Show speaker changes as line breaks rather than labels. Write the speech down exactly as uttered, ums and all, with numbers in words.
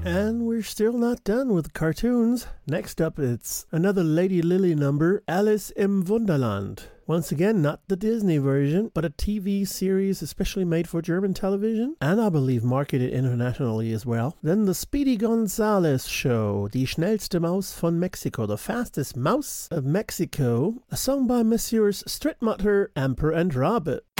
And we're still not done with cartoons. Next up, it's another Lady Lily number, Alice im Wunderland. Once again, not the Disney version, but a T V series especially made for German television, and I believe marketed internationally as well. Then the Speedy Gonzales Show, Die schnellste Maus von Mexico, the fastest mouse of Mexico, a song by Messieurs Strittmatter, Amper and Rabbit.